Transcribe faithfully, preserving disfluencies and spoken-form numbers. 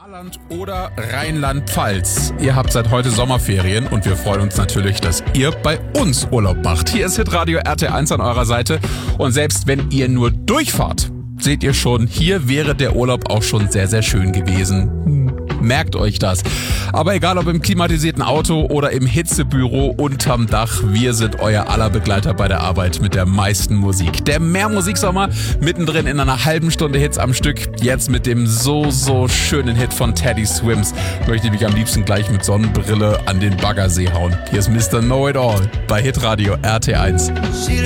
Saarland oder Rheinland-Pfalz. Ihr habt seit heute Sommerferien und wir freuen uns natürlich, dass ihr bei uns Urlaub macht. Hier ist Hitradio R T eins an eurer Seite und selbst wenn ihr nur durchfahrt, seht ihr schon, hier wäre der Urlaub auch schon sehr, sehr schön gewesen. Hm, merkt euch das. Aber egal ob im klimatisierten Auto oder im Hitzebüro unterm Dach, wir sind euer aller Begleiter bei der Arbeit mit der meisten Musik. Der Mehrmusiksommer mittendrin in einer halben Stunde Hits am Stück. Jetzt mit dem so, so schönen Hit von Teddy Swims möchte ich mich am liebsten gleich mit Sonnenbrille an den Baggersee hauen. Hier ist Mister Know It All bei Hitradio R T eins.